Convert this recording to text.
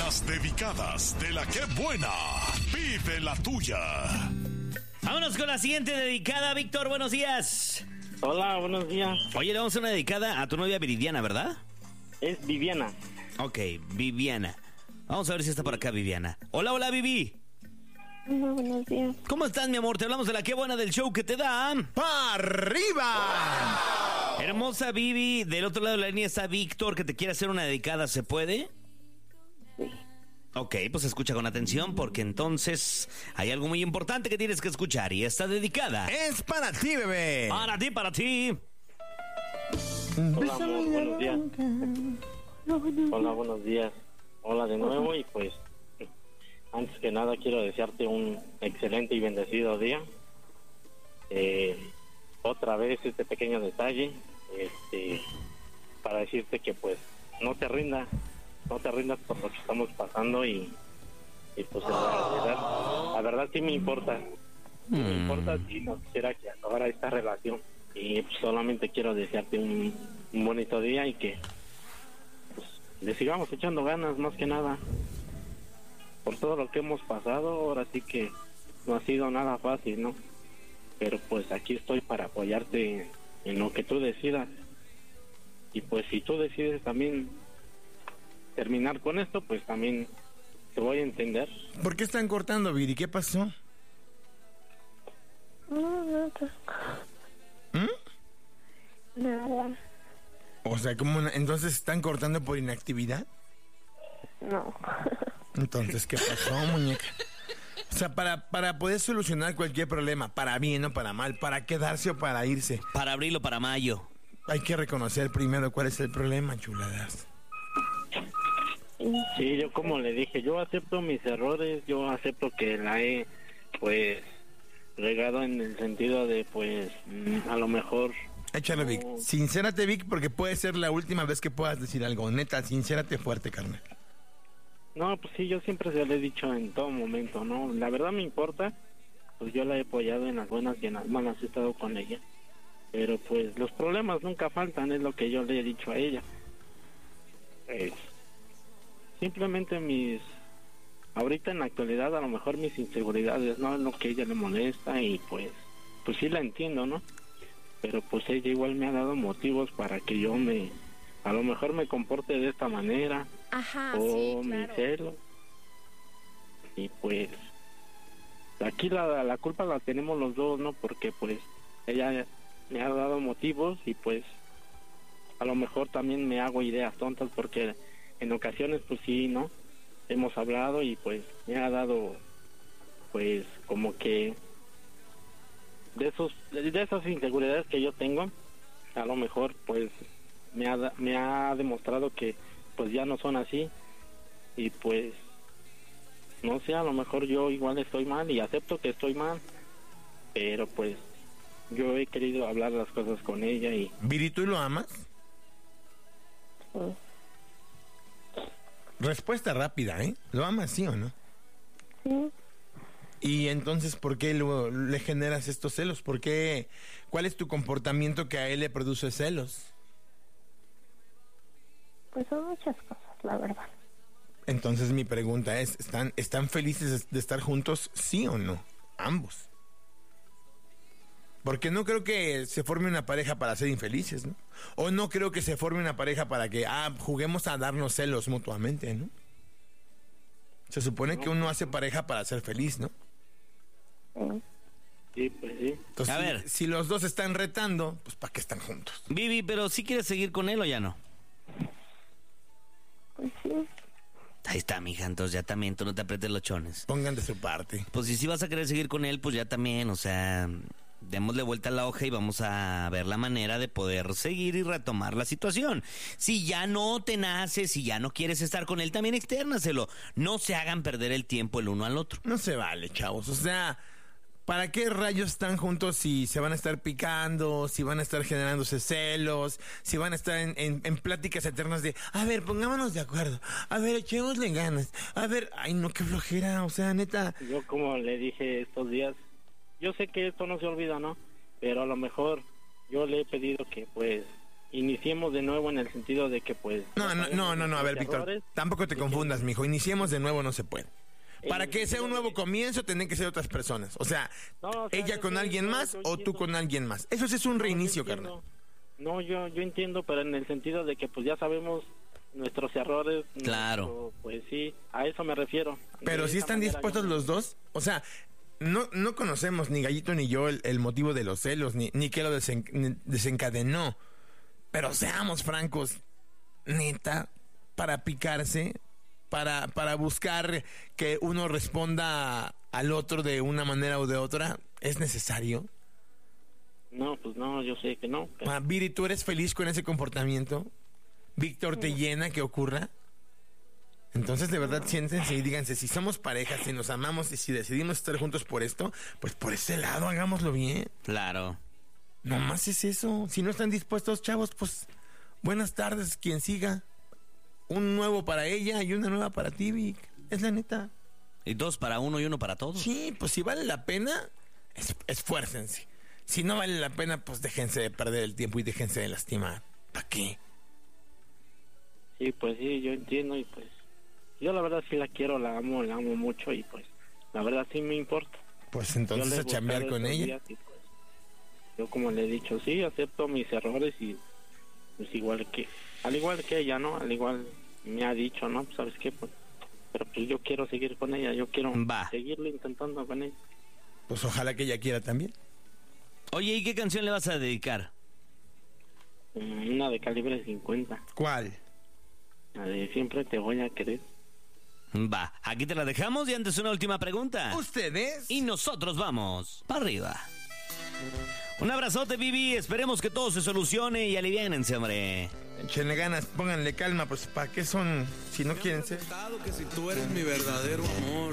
Las dedicadas de la que buena. Vive la tuya. Vámonos con la siguiente dedicada. Víctor, buenos días. Hola, buenos días. Oye, le vamos a hacer una dedicada a tu novia Viridiana, ¿verdad? Es Viviana. Ok, Viviana. Vamos a ver si está por acá Viviana. Hola, hola, Vivi. Hola, buenos días. ¿Cómo estás, mi amor? Te hablamos de la que buena del show que te da ¡Pa' arriba! Hermosa Vivi, del otro lado de la línea está Víctor, que te quiere hacer una dedicada, ¿se puede? Sí. Ok, pues escucha con atención, porque entonces hay algo muy importante que tienes que escuchar, y está dedicada. Es para ti, bebé. Para ti, para ti. Hola, amor, buenos días. Hola, buenos días. Hola de nuevo y pues antes que nada quiero desearte un excelente y bendecido día. Otra vez este pequeño detalle, para decirte que pues no te rindas por lo que estamos pasando y pues la verdad sí me importa. Me importa si no quisiera que acabara esta relación y pues, solamente quiero desearte un bonito día y que pues le sigamos echando ganas más que nada. Por todo lo que hemos pasado, ahora sí que no ha sido nada fácil, ¿no? Pero pues aquí estoy para apoyarte en lo que tú decidas. Y pues si tú decides también terminar con esto, pues también te voy a entender. ¿Por qué están cortando, Viri? ¿Qué pasó? No, nada. O sea, entonces están cortando por inactividad. No. Entonces, ¿qué pasó, muñeca? O sea, para poder solucionar cualquier problema, para bien o para mal, para quedarse o para irse, Para abril o para mayo. hay que reconocer primero cuál es el problema, chuladas. Sí, yo como le dije, yo acepto mis errores, yo acepto que la he pues regado en el sentido de pues a lo mejor... Échale, Vic. Sincérate, Vic, porque puede ser la última vez que puedas decir algo. Neta, sincérate fuerte, carnal. No, pues sí, yo siempre se lo he dicho en todo momento, ¿no? La verdad me importa, pues yo la he apoyado en las buenas y en las malas, he estado con ella. Pero pues los problemas nunca faltan, es lo que yo le he dicho a ella. Simplemente ahorita en la actualidad a lo mejor mis inseguridades, ¿no? Es lo que a ella le molesta y pues sí la entiendo, ¿no? Pero pues ella igual me ha dado motivos para que yo a lo mejor me comporte de esta manera. Ajá, O sí, mi claro. celo. Y pues aquí la culpa la tenemos los dos, ¿no? Porque pues ella me ha dado motivos y pues a lo mejor también me hago ideas tontas porque en ocasiones pues sí, ¿no? Hemos hablado y pues me ha dado pues como que de esas inseguridades que yo tengo, a lo mejor pues me ha demostrado que pues ya no son así y pues no sé, a lo mejor yo igual estoy mal y acepto que estoy mal, pero pues yo he querido hablar las cosas con ella y... Viri, ¿tú lo amas? Sí. Respuesta rápida, ¿eh? ¿Lo amas, sí o no? Sí. Y entonces, ¿por qué luego le generas estos celos? ¿Por qué? ¿Cuál es tu comportamiento que a él le produce celos? Pues son muchas cosas, la verdad. Entonces mi pregunta es, ¿están felices de estar juntos, sí o no? Ambos. Porque no creo que se forme una pareja para ser infelices, ¿no? O no creo que se forme una pareja para que, juguemos a darnos celos mutuamente, ¿no? Se supone que uno hace pareja para ser feliz, ¿no? Sí. Sí, pues sí. Entonces, A ver. si los dos están retando, pues ¿para qué están juntos? Vivi, pero ¿sí quieres seguir con él o ya no? Pues sí. Ahí está, mija, entonces ya también, tú no te aprietes los chones. Pongan de su parte. Pues si sí vas a querer seguir con él, pues ya también, o sea, démosle vuelta a la hoja y vamos a ver la manera de poder seguir y retomar la situación. Si ya no te nace, si ya no quieres estar con él, también externaselo. No se hagan perder el tiempo el uno al otro. No se vale, chavos. O sea, ¿para qué rayos están juntos si se van a estar picando, si van a estar generándose celos, si van a estar en pláticas eternas de, a ver, pongámonos de acuerdo, a ver, echémosle ganas, a ver, ay no, qué flojera, o sea, neta. Yo como le dije estos días, yo sé que esto no se olvida, ¿no? Pero a lo mejor yo le he pedido que pues iniciemos de nuevo en el sentido de que pues... No, a ver, Víctor, errores, tampoco te confundas, mijo. Iniciemos de nuevo no se puede. Para que sea un nuevo comienzo, tienen que ser otras personas. O sea, No, o sea, ella yo con sé, alguien yo más o tú entiendo. con alguien más. Eso sí es un reinicio, yo entiendo. carnal. No, yo entiendo, pero en el sentido de que pues ya sabemos nuestros errores. Claro. Pues sí, a eso me refiero. Pero De si esa están manera dispuestos yo- los dos, o sea, no conocemos ni Gallito ni yo el motivo de los celos, ni qué lo desencadenó. Pero seamos francos, neta, para picarse, para buscar que uno responda al otro de una manera o de otra, ¿es necesario? No, pues no, yo sé que no. Pero... Viri, ¿tú eres feliz con ese comportamiento? ¿Víctor te llena que ocurra? Entonces, de verdad, siéntense y díganse, si somos parejas, si nos amamos y si decidimos estar juntos por esto, pues por ese lado hagámoslo bien. Claro. Nomás es eso. Si no están dispuestos, chavos, pues buenas tardes, quien siga. Un nuevo para ella y una nueva para ti, Vic. Es la neta. Y 2 para uno y 1 para todos. Sí, pues si vale la pena, esfuércense. Si no vale la pena, pues déjense de perder el tiempo y déjense de lastimar. ¿Para qué? Sí, pues sí, yo entiendo y pues... Yo la verdad sí la quiero, la amo mucho y pues... La verdad sí me importa. Pues Yo entonces le he a chambear buscado con estos ella. días y, pues, yo como le he dicho, sí, acepto mis errores y pues al igual que ella, ¿no? Al igual me ha dicho, ¿no? Pues, ¿sabes qué? Pues, pero pues yo quiero seguir con ella, yo quiero Va. seguirlo intentando con ella. Pues ojalá que ella quiera también. Oye, ¿y qué canción le vas a dedicar? Una de calibre 50, ¿Cuál? la de siempre te voy a querer. Va, aquí te la dejamos y antes una última pregunta. ¿Ustedes? Y nosotros vamos para arriba. Un abrazote, Vivi. Esperemos que todo se solucione y aliviánense, hombre. Échenle ganas, pónganle calma, pues ¿para qué son si no quieren ser? Que si tú eres mi verdadero amor.